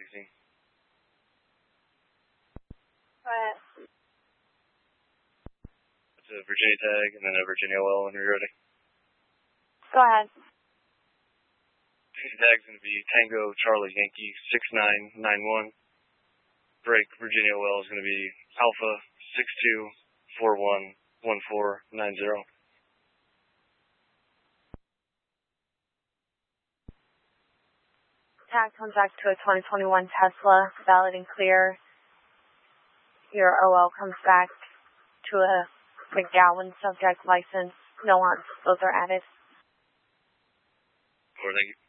magazine. Go ahead. It's a Virginia tag and then a Virginia OL when you're ready. Go ahead. Tag's going to be Tango Charlie Yankee 6991. Break Virginia OL is going to be Alpha 62411490. Tag comes back to a 2021 Tesla, valid and clear. Your OL comes back to a McGowan subject license. No answers, those are added. Thank you.